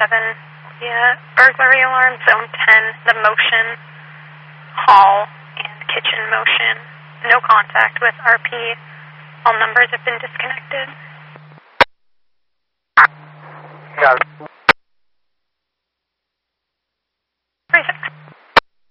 Yeah, burglary alarm, zone 10, the motion, hall, and kitchen motion. No contact with RP. All numbers have been disconnected. Got it.